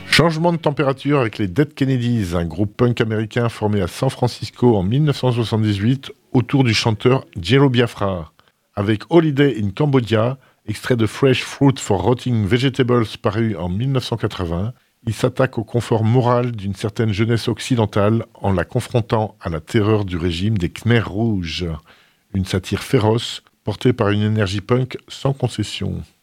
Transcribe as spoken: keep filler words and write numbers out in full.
Changement de température avec les Dead Kennedys, un groupe punk américain formé à San Francisco en dix-neuf cent soixante-dix-huit autour du chanteur Jero Biafra. Avec Holiday in Cambodia, extrait de Fresh Fruit for Rotting Vegetables paru en dix-neuf cent quatre-vingts, il s'attaque au confort moral d'une certaine jeunesse occidentale en la confrontant à la terreur du régime des Khmers rouges. Une satire féroce portée par une énergie punk sans concession.